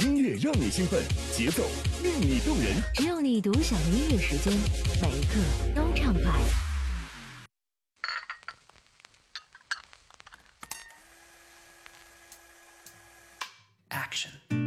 音乐让你兴奋，节奏令你动人， 只有你独享的音乐时间，每一刻都畅快。 Action。